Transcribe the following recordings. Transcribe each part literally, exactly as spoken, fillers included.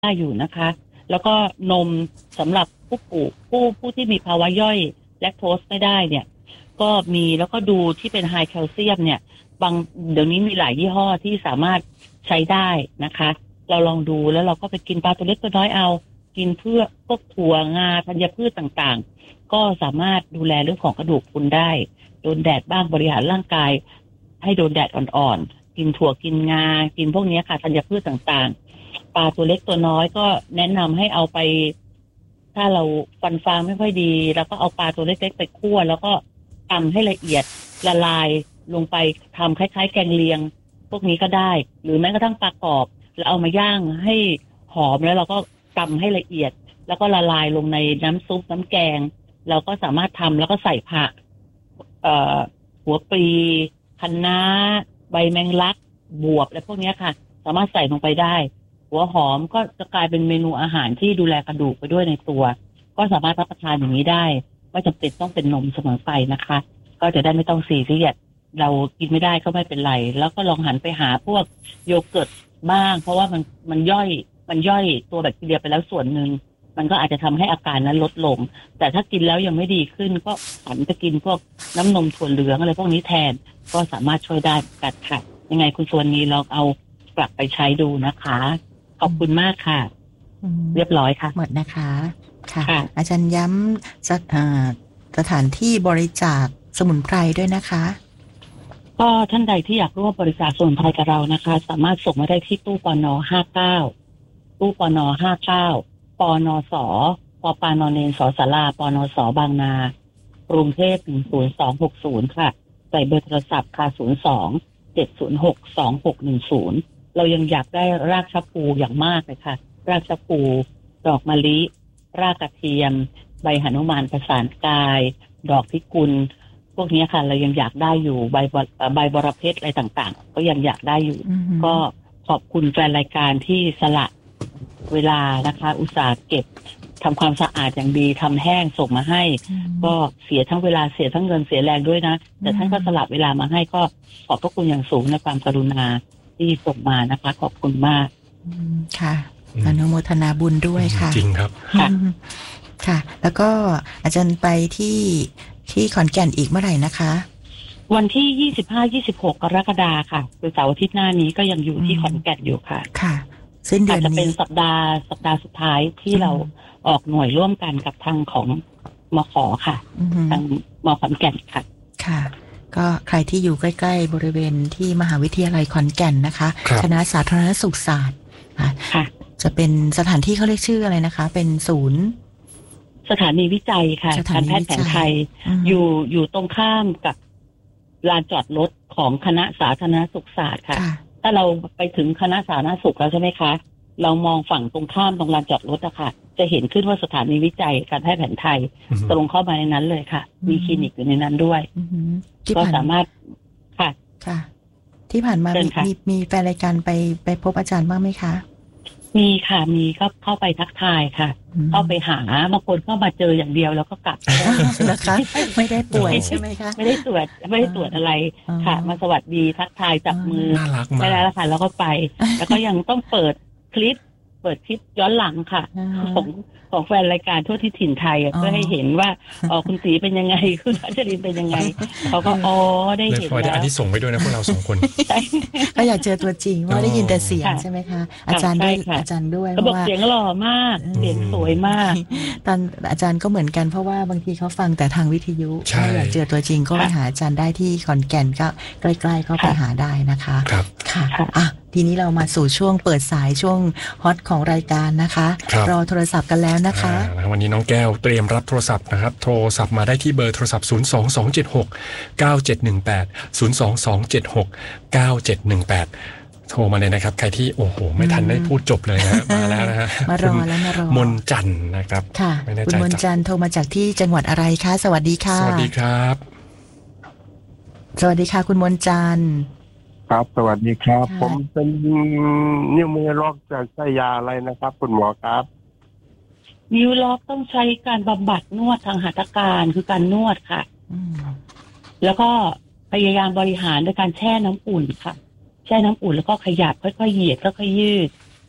ได้อยู่นะคะแล้วก็นมสำหรับผู้ผู้ผู้ผู้ที่มีภาวะย่อยแลคโตสไม่ได้เนี่ยก็มีแล้วก็ดูที่เป็นไฮแคลเซียมเนี่ยบางเดี๋ยวนี้มีหลายยี่ห้อที่สามารถใช้ได้นะคะเราลองดูแล้วเราก็ไปกินปลาตัวเล็กตัวน้อยเอากินเพื่อพวกถั่วงาธัญพืชต่างๆก็สามารถดูแลเรื่องของกระดูกพรุนได้โดนแดดบ้างบริหารร่างกายให้โดนแดดอ่อนๆกินถั่วกินงากินพวกนี้ค่ะธัญพืชต่างๆปลาตัวเล็กตัวน้อยก็แนะนำให้เอาไปถ้าเราฟันฟางไม่ค่อยดีแล้วก็เอาปลาตัวเล็กๆไปคั่วแล้วก็ตำให้ละเอียดละลายลงไปทำคล้ายๆแกงเลียงพวกนี้ก็ได้หรือแม้กระทั่งปลากรอบแล้วเอามาย่างให้หอมแล้วเราก็ตำให้ละเอียดแล้วก็ละลายลงในน้ำซุปน้ำแกงเราก็สามารถทำแล้วก็ใส่ผักเอ่อหัวปลีคะน้าใบแมงลักบวบอะไรพวกนี้ค่ะสามารถใส่ลงไปได้หัวหอมก็จะกลายเป็นเมนูอาหารที่ดูแลกระดูกไปด้วยในตัวก็สามารถรับประทานอย่างนี้ได้ไม่จำเป็นต้องเป็นนมเสมอไปนะคะก็จะได้ไม่ต้องซีเรียสเรากินไม่ได้ก็ไม่เป็นไรแล้วก็ลองหันไปหาพวกโยเกิร์ตบ้างเพราะว่ามันมันย่อยมันย่อยตัวแบคทีเรียไปแล้วส่วนหนึ่งมันก็อาจจะทำให้อาการนั้นลดลงแต่ถ้ากินแล้วยังไม่ดีขึ้นก็หันไปกินพวกน้ำนมถั่วเหลืองอะไรพวกนี้แทนก็สามารถช่วยได้กันค่ะยังไงคุณส่วนนี้ลองเอากลับไปใช้ดูนะคะขอบคุณมากค่ะเรียบร้อยค่ะหมดนะคะค่ะอาจารย์ย้ำสถานสถานที่บริจาคสมุนไพรด้วยนะคะก็ท่านใดที่อยากร่วมบริจาคสมุนไพรกับเรานะคะสามารถส่งมาได้ที่ตู้ปนห้าเก้าตู้ปนห้าเก้าปนสปปานเนสศาลาปนสบางนากรุงเทพหนึ่งศูนย์สองหกศูนย์ค่ะใส่เบอร์โทรศัพท์ค่ะศูนย์สองเจ็ดศูนย์หกสองหกหนึ่งศูนย์เรายังอยากได้รากชะพูอย่างมากเลยค่ะรากชะพูดอกมะลิรากกระเทียมใบหนุมานประสานกายดอกพิกุลพวกนี้ค่ะเรายังอยากได้อยู่ใบใบบรเพชรอะไรต่างๆก็ยังอยากได้อยู่ mm-hmm. ก็ขอบคุณแฟนรายการที่สละเวลานะคะอุตส่าห์เก็บทำความสะอาดอย่างดีทำแห้งส่งมาให้ mm-hmm. ก็เสียทั้งเวลาเสียทั้งเงินเสียแรงด้วยนะแต่ mm-hmm. ท่านก็สละเวลามาให้ก็ขอบพระคุณอย่างสูงในความกรุณาที่ส่งมานะคะขอบคุณมาก mm-hmm. ค่ะอนุโมทนาบุญด้วยค่ะจริงครับค่ะ mm-hmm. ค่ะแล้วก็อาจารย์ไปที่ที่ขอนแก่นอีกเมื่อไหร่นะคะวันที่ยี่สิบห้า ยี่สิบหกกรกฎาคมค่ะคือเสาร์อาทิตย์หน้านี้ก็ยังอยู่ที่ขอนแก่นอยู่ค่ะค่ะสิ้นเดือนนี้อาจจะเป็นสัปดาห์สัปดาห์สุดท้ายที่เราออกหน่วยร่วมกันกับทางของมข.ค่ะทางมขอนแก่นค่ะค่ะก็ใครที่อยู่ใกล้ๆบริเวณที่มหาวิทยาลัยขอนแก่นนะคะคณะสาธารณสุขศาสตร์ค่ะจะเป็นสถานที่เขาเรียกชื่ออะไรนะคะเป็นศูนย์สถานีวิจัยค่ะการแพทย์แผนไทยอยู่อยู่ตรงข้ามกับลานจอดรถของคณะสาธารณสุขศาสตร์ค่ะถ้าเราไปถึงคณะสาธารณสุขแล้วใช่ไหมคะเรามองฝั่งตรงข้ามตรงลานจอดรถอะค่ะจะเห็นขึ้นว่าสถานีวิจัยการแพทย์แผนไทยตรงเข้ามาในนั้นเลยค่ะมีคลินิกอยู่ในนั้นด้วยก็สามารถค่ะค่ะที่ผ่านมามีมีแฟนรายการไปไปพบอาจารย์บ้างไหมคะมีค่ะมีก็เข้าไปทักทายค่ะเข้าไปหาบางคนก็มาเจออย่างเดียวแล้วก็กลับนะคะไม่ได้ป่วยใช่ไหมคะไม่ได้ตรวจไม่ได้ตรวจอะไรค่ะมาสวัสดีทักทายจับมือได้แล้วค่ะแล้วก็ไปแล้วก็ยังต้องเปิดคลิปเปิดคลิปย้อนหลังค่ะของของแฟนรายการทั่วที่ถิ่นไทยเพื่อให้เห็นว่าอ๋อคุณศรีเป็นยังไงคุณพัชรินเป็นยังไงเขาก็อ๋อได้เห็นแล้วได้อันนี้ส่งไปด้วยนะพวกเราสองคนก็อยากเจอตัวจริงว่าได้ยินแต่เสียงใช่ไหมคะอาจารย์ด้วยอาจารย์ด้วยเขาบอกเสียงหล่อมากเสียงสวยมากตอนอาจารย์ก็เหมือนกันเพราะว่าบางทีเขาฟังแต่ทางวิทยุถ้าอยากเจอตัวจริงก็ไปหาอาจารย์ได้ที่ขอนแก่นก็ใกล้ๆก็ไปหาได้นะคะค่ะอ่ะทีนี้เรามาสู่ช่วงเปิดสายช่วงฮอตของรายการนะคะรอโทรศัพท์กันแล้วนะคะวันนี้น้องแก้วเตรียมรับโทรศัพท์นะครับโทรศัพท์มาได้ที่เบอร์โทรศัพท์ศูนย์ สอง สอง เจ็ด หก เก้า เจ็ด หนึ่ง แปด ศูนย์ สอง สอง เจ็ด หก เก้า เจ็ด หนึ่ง แปดโทรมาเลยนะครับใครที่โอ้โหไม่ทันได้พูดจบเลยนะมาแล้วนะฮะมารอแล้วมารอมนจันทร์นะครับค่ะคุณมนจันทร์โทรมาจากที่จังหวัดอะไรคะสวัสดีค่ะสวัสดีครับสวัสดีค่ะคุณมนจันทร์ครับสวัสดีครับผมเป็นนิ้วมือล็อกจะใช้ยาอะไรนะครับคุณหมอครับนิ้วล็อกต้องใช้การบำบัดนวดทางหัตถการคือการนวดค่ะแล้วก็พยายามบริหารด้วยการแช่น้ำอุ่นค่ะแช่น้ำอุ่นแล้วก็ขยับค่อยๆเหยียดค่อยๆยืด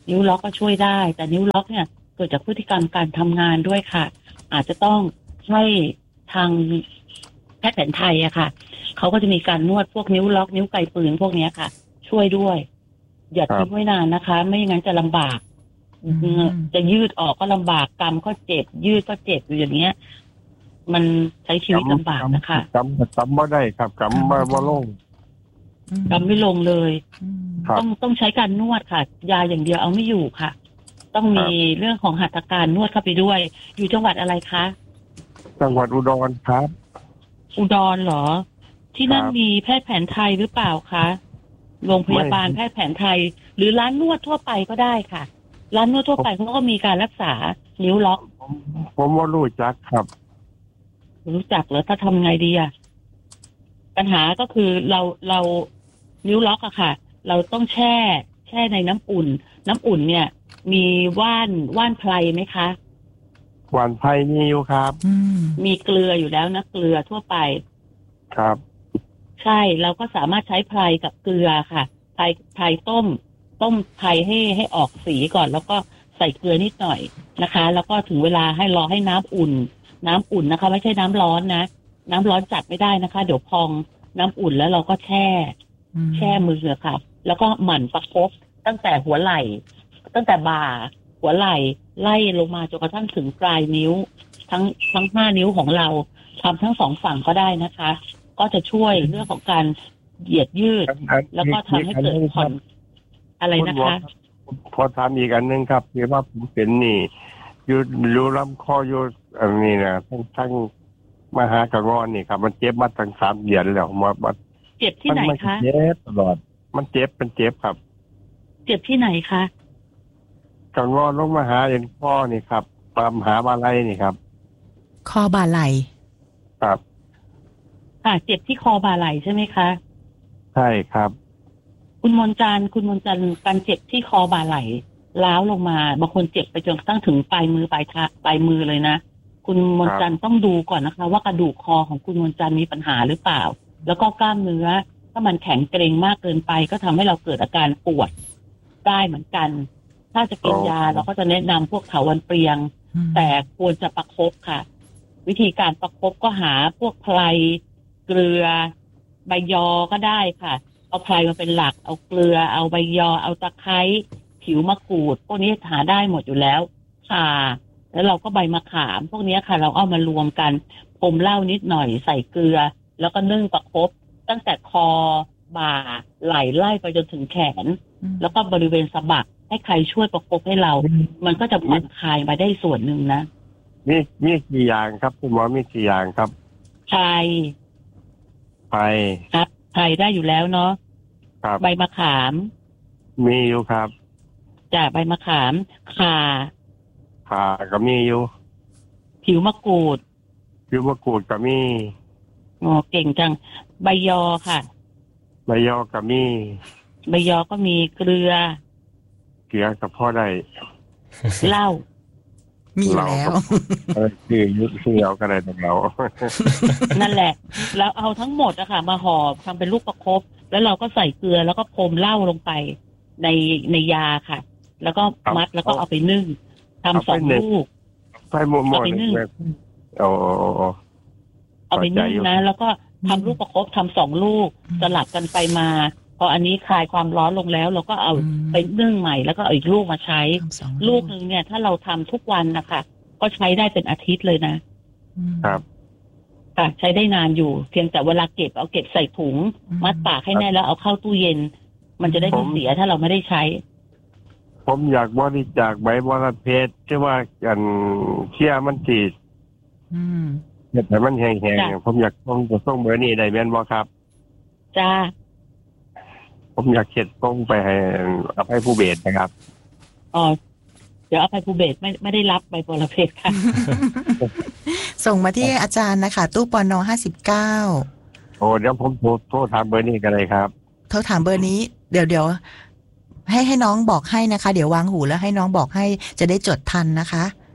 นิ้วล็อกก็ช่วยได้แต่นิ้วล็อกเนี่ยเกิดจากพฤติกรรมการทำงานด้วยค่ะอาจจะต้องให้ทางแพทย์แผนไทยอะค่ะเขาก็จะมีการนวดพวกนิ้วล็อกนิ้วไกปืนพวกนี้ค่ะช่วยด้วยอย่าทิ้งไว้นานนะคะไม่อย่างนั้นจะลำบากจะยืดออกก็ลำบากกำก็เจ็บยืดก็เจ็บอยู่อย่างเงี้ยมันใช้ชีวิตลำบากนะคะกำกำไม่ได้ครับกำไม่ไม่ลงกำไม่ลงเลยต้องต้องใช้การนวดค่ะยาอย่างเดียวเอาไม่อยู่ค่ะต้องมีเรื่องของหัตถการนวดเข้าไปด้วยอยู่จังหวัดอะไรคะจังหวัดอุดรครับอุดรเหรอที่นั่นมีแพทย์แผนไทยหรือเปล่าคะโรงพยาบาลแพทย์แผนไทยหรือร้านนวดทั่วไปก็ได้ค่ะร้านนวดทั่วไปเขาก็มีการรักษานิ้วล็อกผมว่ารู้จักครับรู้จักเหรอถ้าทำไงดีอ่ะปัญหาก็คือเราเรานิ้วล็อกอะค่ะเราต้องแช่แช่ในน้ำอุ่นน้ำอุ่นเนี่ยมีว่านว่านไพรไหมคะว่านไพรมีอยู่ครับมีเกลืออยู่แล้วนะเกลือทั่วไปครับใช่เราก็สามารถใช้ไพรกับเกลือค่ะไพรไพรต้มต้มไพรให้ให้ออกสีก่อนแล้วก็ใส่เกลือนิดหน่อยนะคะแล้วก็ถึงเวลาให้รอให้น้ำอุ่นน้ำอุ่นนะคะไม่ใช่น้ำร้อนนะน้ำร้อนจัดไม่ได้นะคะเดี๋ยวพองน้ำอุ่นแล้วเราก็แช่แช่มือค่ะแล้วก็หมั่นประคบตั้งแต่หัวไหล่ตั้งแต่บ่าหัวไหล่ไล่ลงมาจนกระทั่งถึงปลายนิ้วทั้งทั้งห้านิ้วของเราทำทั้งสองฝั่งก็ได้นะคะก็จะช่วยเรื่องของการเหยียดยืดแล้วก็ทำให้เกิดผ่อนอะไรนะคะพอทำอีกอันนึงครับคือว่าผมเป็นนี่อยู่รูลำคออยู่อันนี้นะทั้งทั้งมหากระงอนนี่ครับมันเจ็บมาตั้งสามเดือนแล้วมามาเจ็บที่ไหนคะเจ็บตลอดมันเจ็บเป็นเจ็บครับเจ็บที่ไหนคะกระงอนลงมาหาเอ็นข้อนี่ครับตามหาบาไหล่นี่ครับคอบ่าไหล่ครับค่ะเจ็บที่คอบ่าไหล่ใช่ไหมคะใช่ครับคุณมนจันทร์คุณมนจันทร์การเจ็บที่คอบ่าไหล่ล้าวลงมาบางคนเจ็บไปจนกระทั่งถึงปลายมือปลายเท้าปลายมือเลยนะคุณมนจันทร์ต้องดูก่อนนะคะว่ากระดูกคอของคุณมนจันทร์มีปัญหาหรือเปล่าแล้วก็กล้ามเนื้อถ้ามันแข็งเกร็งมากเกินไปก็ทำให้เราเกิดอาการปวดได้เหมือนกันถ้าจะกินยาเราก็จะแนะนำพวกเถาวัลย์เปรียงแต่ควรจะประคบค่ะวิธีการประคบก็หาพวกไพรเกลือใบยอก็ได้ค่ะเอาไพรมาเป็นหลักเอาเกลือเอาใบยอเอาตะไคร้ผิวมะกรูดพวกนี้หาได้หมดอยู่แล้วข่าแล้วเราก็ใบมะขามพวกนี้ค่ะเราเอามารวมกันพรมเหล้านิดหน่อยใส่เกลือแล้วก็นึ่งประคบตั้งแต่คอบ่าไหล่ไล่ไปจนถึงแขนแล้วก็บริเวณสะบักให้ใครช่วยประคบให้เรามันก็จะผ่อนคลายมาได้ส่วนหนึ่งนะมีมีกี่อย่างครับคุณหมอมีกี่อย่างครับไพรไพรครับไพรได้อยู่แล้วเนาะครับใบมะขามมีอยู่ครับจ้ะใบมะขามข่าข่าก็มีอยู่ผิวมะกรูดผิวมะกรูดก็มีอ๋อเก่งจังใบยอค่ะใบยอก็มีใบยอก็มีเกลือเกลือกับพ่อได้เหล้ามีแล้วเออคือยุคือเอาก็ได้ตรงเรานั่นแหละแล้วเอาทั้งหมดอะค่ะมาห่อทำเป็นลูกประคบแล้วเราก็ใส่เกลือแล้วก็พรมเหล้าลงไปในในยาค่ะแล้วก็มัดแล้วก็เอาไปนึ่งทำสองลูกไปหมดหมดโอ้เอาไปนึ่งนะแล้วก็ทำลูกประคบทำสองลูกสลับกันไปมาพออันนี้คลายความร้อนลงแล้วเราก็เอาไปนึ่งใหม่แล้วก็เอาอีกลูกมาใช้ลูกนึงเนี่ยถ้าเราทำทุกวันนะคะก็ใช้ได้เป็นอาทิตย์เลยนะครับค่ะใช้ได้นานอยู่เพียงแต่เวลาเก็บเอาเก็บใส่ถุงมัดปากให้แน่แล้วเอาเข้าตู้เย็นมันจะได้ไม่เสียถ้าเราไม่ได้ใช้ผมอยากบริจาคใบบรเพชรที่ว่ากันเชี่ยมันจีดแต่มันแห้งๆผมอยากส่งจะส่งเบอร์นี้ได้แม่นบ่ครับจ้าผมอยากเขียนส่งไปให้อภัยภูเบศนะครับอ๋อเดี๋ยวอภัยภูเบศไม่ไม่ได้รับใบบรเพชรค่ะส่งมาที่อาจารย์นะคะตู้ปนห้าสิบเก้าโอ้เดี๋ยวผมโทรโทรถามเบอร์นี้กันเลยครับโทรถามเบอร์นี้เดี๋ยวเดี๋ยวให้ให้น้องบอกให้นะคะเดี๋ยววางหูแล้วให้น้องบอกให้จะได้จดทันนะคะ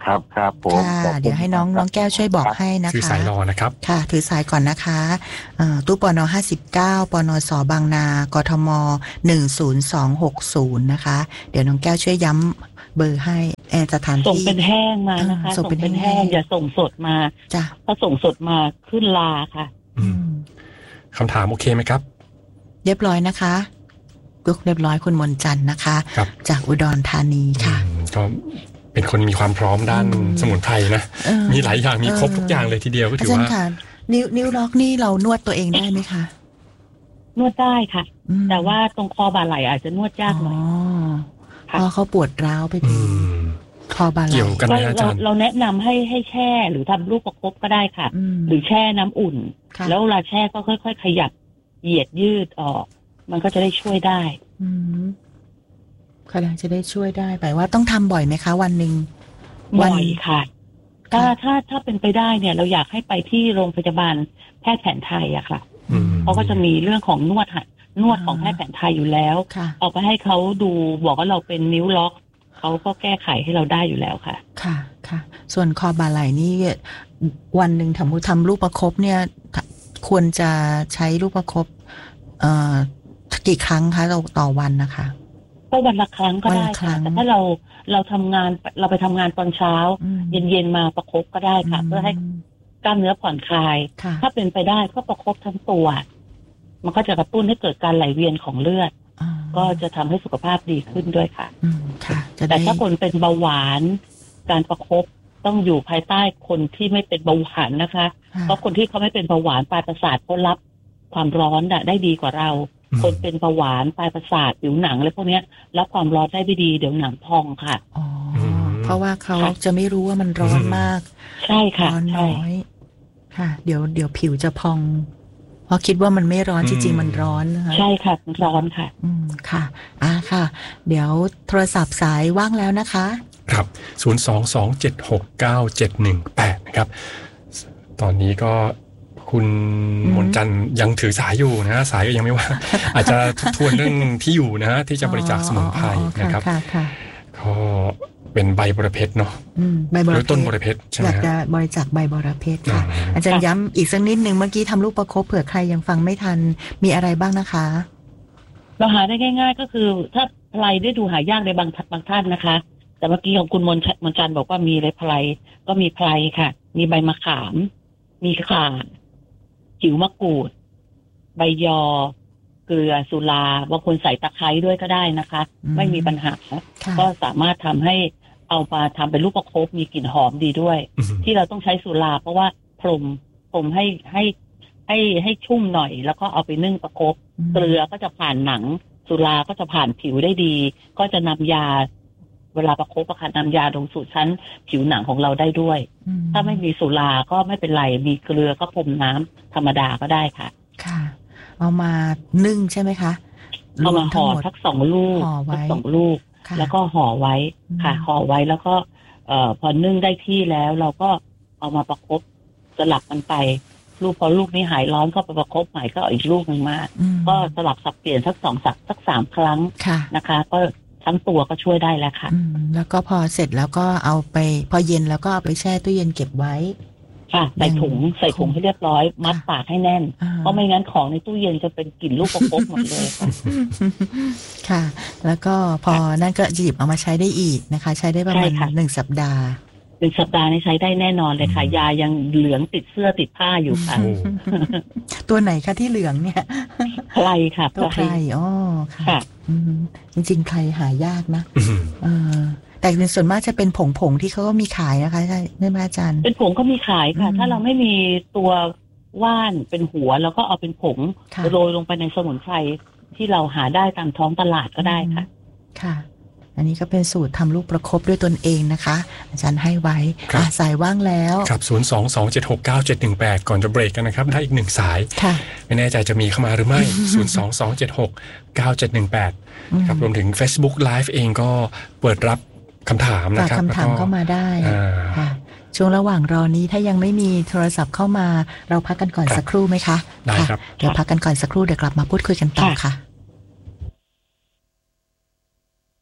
ครับครับผมค่ะเดี๋ยวให้น้องน้องแก้วช่วยบอกให้นะคะถือสายรอนะครับค่ะถือสายก่อนนะคะตู้ปนห้าสิบเก้าปนสบางนากทมหนึ่งศูนย์สองหกศูนย์นะคะเดี๋ยวน้องแก้วช่วยย้ำเบอร์ให้แอร์สถานที่ส่งเป็นแห้งมานะคะส่งเป็นแห้งอย่าส่งสดมาจ้ะถ้าส่งสดมาขึ้นลาค่ะคำถามโอเคไหมครับเรียบร้อยนะคะยกเรียบร้อยคุณมนจันทร์นะคะจากอุดรธานีค่ะก็เป็นคนมีความพร้อมด้านสมุนไพรนะมีหลายอย่างมีครบทุกอย่างเลยทีเดียวก็ถือว่านิ้วนิ้วล็อกนี่เรานวดตัวเองได้ไหมคะนวดได้ค่ะแต่ว่าตรงคอบ่าไหล่อาจจะนวดยากหน่อยเพราะเขาปวดร้าวไปทีคอบ่าไหล่เกี่ยวกันไหมอาจารย์เราแนะนำให้ให้แช่หรือทำลูกประคบก็ได้ค่ะหรือแช่น้ำอุ่นแล้วเวลาแช่ก็ค่อยๆขยับเหยียดยืดออกมันก็จะได้ช่วยได้อืมค่ะจะได้ช่วยได้แปลว่าต้องทำบ่อยไหมคะวันหนึ่งบ่อยค่ะถ้าถ้าถ้าเป็นไปได้เนี่ยเราอยากให้ไปที่โรงพยาบาลแพทย์แผนไทยอะค่ะเขาก็จะมีเรื่องของนวดนวดของแพทย์แผนไทยอยู่แล้วเอาไปให้เขาดูบอกว่าเราเป็นนิ้วล็อกเขาก็แก้ไขให้เราได้อยู่แล้วค่ะค่ะค่ะส่วนคอบ่าไหล่นี่วันหนึ่งทำทำลูกประคบเนี่ยควรจะใช้ลูกประคบเอ่อกี่ครั้งคะเราต่อวันนะคะก็วันละครั้งก็ได้ค่ะแต่ถ้าเราเราทำงานเราไปทำงานตอนเช้าเย็นๆมาประคบก็ได้ค่ะเพื่อให้กล้ามเนื้อผ่อนคลายถ้าเป็นไปได้ก็ประคบทั้งตัวมันก็จะกระตุ้นให้เกิดการไหลเวียนของเลือดก็จะทำให้สุขภาพดีขึ้นด้วยค่ะแต่ถ้าคนเป็นเบาหวานการประคบต้องอยู่ภายใต้คนที่ไม่เป็นเบาหวานนะคะเพราะคนที่เขาไม่เป็นเบาหวานปลายประสาทเขารับความร้อนได้ดีกว่าเราคนเป็นเบาหวานปลายประสาทผิวหนังอะไรพวกนี้รับความร้อนได้ไม่ดีเดี๋ยวหนังพองค่ะอ๋อเพราะว่าเขาจะไม่รู้ว่ามันร้อนมากใช่ค่ะร้อนน้อยค่ะเดี๋ยวเดี๋ยวผิวจะพองเพราะคิดว่ามันไม่ร้อนจริงๆมันร้อนนะคะใช่ค่ะมันร้อนค่ะอืมค่ะอ่าค่ะเดี๋ยวโทรศัพท์สายว่างแล้วนะคะครับศูนย์ สอง สอง เจ็ด หก เก้า เจ็ด หนึ่ง แปดนะครับตอนนี้ก็คุณมนจันทร์ยังถือสายอยู่นะสายก็ยังไม่ว่างอาจจะทบทวนเรื่องที่อยู่นะที่จะบริจาคสมุนไพรนะครับก็เป็นใบบรเพชรเนาะใบบรเพชรต้นบรเพชรใช่ไหมอยากจะบริจาคใบบรเพชรค่ะอาจารย์ย้ำอีกสักนิดนึงเมื่อกี้ทำลูกประคบเผื่อใครยังฟังไม่ทันมีอะไรบ้างนะคะเราหาได้ง่ายๆก็คือถ้าไพรได้ดูหายากในบางบางท่านนะคะแต่เมื่อกี้ของคุณมนมนจันทร์บอกว่ามีอะไรไพรก็มีไพรค่ะมีใบมะขามมีข่าจิ๋วมะกรูดใบยอเกลือสุราบางคนใส่ตะไคร้ด้วยก็ได้นะคะไม่มีปัญหาก็สามารถทำให้เอามาทำเป็นลูกประคบมีกลิ่นหอมดีด้วยที่เราต้องใช้สุราเพราะว่าพรมพรมให้ให้ให้ให้ชุ่มหน่อยแล้วก็เอาไปนึ่งประคบเกลือก็จะผ่านหนังสุราก็จะผ่านผิวได้ดีก็จะนำยาเวลาประคบประคันนำยาลงสู่ชั้นผิวหนังของเราได้ด้วยถ้าไม่มีสุราก็ไม่เป็นไรมีเกลือก็พรมน้ำธรรมดาก็ได้ค่ะค่ะเอามานึ่งใช่ไหมคะเอามาห่อสักสองลูกสักสองลูกแล้วก็ห่อไว้ค่ะห่อไว้แล้วก็เอ่อพอนึ่งได้ที่แล้วเราก็เอามาประคบสลับกันไปลูกพอลูกนี้หายร้อนก็ไปประคบใหม่ก็อีกลูกหนึ่งมาก็สลับสับเปลี่ยนสักสองสักสักสามครั้งนะคะก็ทั้งตัวก็ช่วยได้แล้วค่ะแล้วก็พอเสร็จแล้วก็เอาไปพอเย็นแล้วก็เอาไปแช่ตู้เย็นเก็บไว้ค่ะใส่ถุงใส่ถุงให้เรียบร้อยมัดปากให้แน่นเพราะไม่งั้นของในตู้เย็นจะเป็นกลิ่นลูกประคบหมดเลยค่ะค่ะแล้วก็พอนั่นก็หยิบเอามาใช้ได้อีกนะคะใช้ได้ประมาณหนึ่งสัปดาห์หนึ่งสัปดาห์นี้ใช้ได้แน่นอนเลยค่ะยายังเหลืองติดเสื้อติดผ้าอยู่ค่ะตัวไหนคะที่เหลืองเนี่ยไพรค่ะตัวไพรอ๋อค่ะจริงๆไพรหายากนะเออแต่ในส่วนมากจะเป็นผงผงที่เขาก็มีขายนะคะใช่ไหมอาจารย์เป็นผงก็มีขายค่ะถ้าเราไม่มีตัวว่านเป็นหัวแล้วก็เอาเป็นผงโรยลงไปในสมุนไพรที่เราหาได้ตามท้องตลาดก็ได้ค่ะค่ะอันนี้ก็เป็นสูตรทำลูกประคบด้วยตนเองนะคะอาจารย์ให้ไว้สายว่างแล้วครับศูนย์ สอง สอง เจ็ด หก เก้า เจ็ด หนึ่ง แปดก่อนจะเบรกกันนะครับได้อีกหนึ่งสายไม่แน่ใจจะมีเข้ามาหรือไม่ ศูนย์ สอง สอง เจ็ด หก เก้า เจ็ด หนึ่ง แปดครับรวมถึง Facebook Live เองก็เปิดรับคำถามนะครับคำถามเข้ามาได้ค่ะช่วงระหว่างรอนี้ถ้ายังไม่มีโทรศัพท์เข้ามาเราพักกันก่อนสักครู่ไหมคะได้ครับเดี๋ยวพักกันก่อนสักครู่เดี๋ยวกลับมาพูดคุยกันต่อค่ะ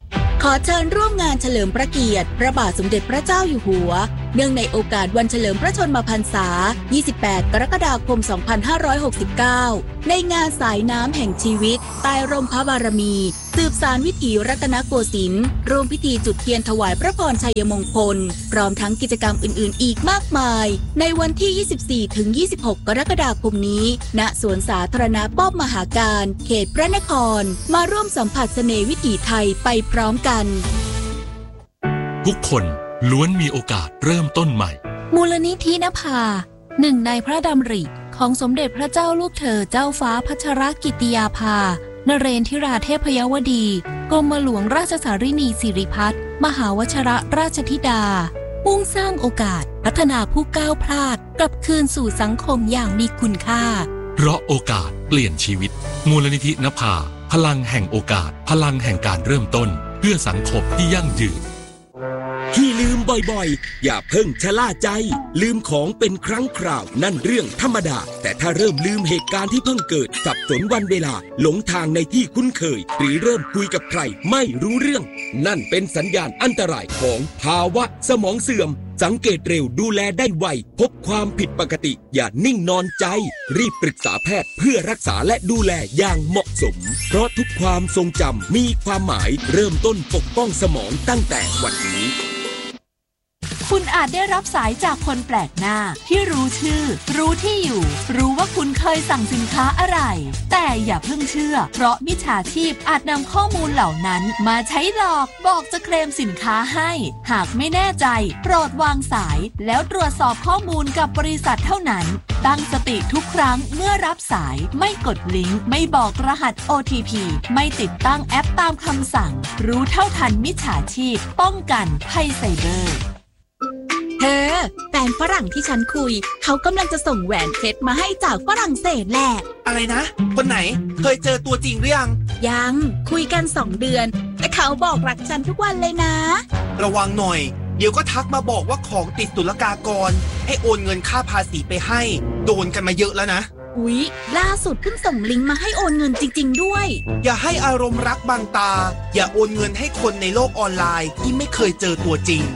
ขอเชิญร่วมงานเฉลิมพระเกียรติพระบาทสมเด็จพระเจ้าอยู่หัวเนื่องในโอกาสวันเฉลิมพระชนมพรรษายี่สิบแปดกรกฎาคมสองพันห้าร้อยหกสิบเก้าในงานสายน้ำแห่งชีวิตใต้ร่มพระบารมีสืบสานวิถีรัตนโกสินทร์ร่วมพิธีจุดเทียนถวายพระพรชัยมงคลพร้อมทั้งกิจกรรมอื่นๆอีกมากมายในวันที่ ยี่สิบสี่ถึงยี่สิบหก กรกฎาคมนี้ณสวนสาธารณะป้อมมหาการเขตพระนครมาร่วมสัมผัสเสน่ห์วิถีไทยไปพร้อมกันทุกคนล้วนมีโอกาสเริ่มต้นใหม่มูลนิธินภาหนึ่งในพระดำริของสมเด็จพระเจ้าลูกเธอเจ้าฟ้าพัชรกิติยาภานเรนทิราเทพยวดีกรมหลวงราชสารินีสิริพัฒน์มหาวชิรราชธิดามุ่งสร้างโอกาสพัฒนาผู้ก้าวพลาดกลับคืนสู่สังคมอย่างมีคุณค่าเพราะโอกาสเปลี่ยนชีวิตมูลนิธินภาพลังแห่งโอกาสพลังแห่งการเริ่มต้นเพื่อสังคมที่ยั่งยืนที่ลืมบ่อยๆอย่าเพิ่งชะล่าใจลืมของเป็นครั้งคราวนั่นเรื่องธรรมดาแต่ถ้าเริ่มลืมเหตุการณ์ที่เพิ่งเกิดสับสนวันเวลาหลงทางในที่คุ้นเคยหรือเริ่มคุยกับใครไม่รู้เรื่องนั่นเป็นสัญญาณอันตรายของภาวะสมองเสื่อมสังเกตเร็วดูแลได้ไวพบความผิดปกติอย่านิ่งนอนใจรีบปรึกษาแพทย์เพื่อรักษาและดูแลอย่างเหมาะสมเพราะทุกความทรงจำมีความหมายเริ่มต้นปกป้องสมองตั้งแต่วันนี้คุณอาจได้รับสายจากคนแปลกหน้าที่รู้ชื่อรู้ที่อยู่รู้ว่าคุณเคยสั่งสินค้าอะไรแต่อย่าเพิ่งเชื่อเพราะมิจฉาชีพอาจนำข้อมูลเหล่านั้นมาใช้หลอกบอกจะเคลมสินค้าให้หากไม่แน่ใจโปรดวางสายแล้วตรวจสอบข้อมูลกับบริษัทเท่านั้นตั้งสติทุกครั้งเมื่อรับสายไม่กดลิงก์ไม่บอกรหัส โอ ที พี ไม่ติดตั้งแอปตามคำสั่งรู้เท่าทันมิจฉาชีพป้องกันภัยไซเบอร์เธอแฟนฝรั่งที่ฉันคุยเขากำลังจะส่งแหวนเพชรมาให้จากฝรั่งเศสแหละอะไรนะคนไหนเคยเจอตัวจริงหรือยังยังคุยกันสองเดือนแต่เขาบอกรักฉันทุกวันเลยนะระวังหน่อยเดี๋ยวก็ทักมาบอกว่าของติดศุลกากรให้โอนเงินค่าภาษีไปให้โดนกันมาเยอะแล้วนะอุ๊ยล่าสุดเพิ่งส่งลิงก์มาให้โอนเงินจริงๆด้วยอย่าให้อารมณ์รักบังตาอย่าโอนเงินให้คนในโลกออนไลน์ที่ไม่เคยเจอตัวจริง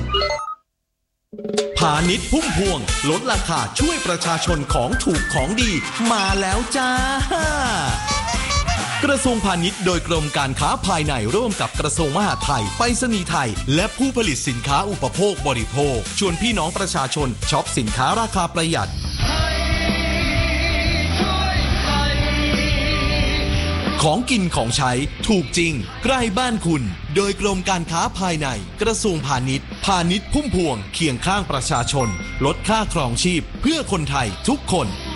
พาณิชย์พุ่มพวงลดราคาช่วยประชาชนของถูกของดีมาแล้วจ้ากระทรวงพาณิชย์โดยกรมการค้าภายในร่วมกับกระทรวงมหาดไทยไปรษณีย์ไทยและผู้ผลิตสินค้าอุปโภคบริโภคชวนพี่น้องประชาชนช็อปสินค้าราคาประหยัดของกินของใช้ถูกจริงใกล้บ้านคุณโดยกรมการค้าภายในกระทรวงพาณิชย์พาณิชย์พุ่มพวงเคียงข้างประชาชนลดค่าครองชีพเพื่อคนไทยทุกคน